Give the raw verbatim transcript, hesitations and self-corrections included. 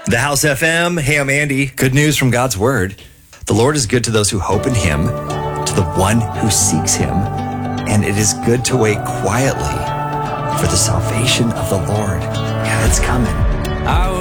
The House F M. Hey, I'm Andy. Good news from God's Word. The Lord is good to those who hope in Him, to the one who seeks Him, and it is good to wait quietly for the salvation of the Lord. Yeah, it's coming. I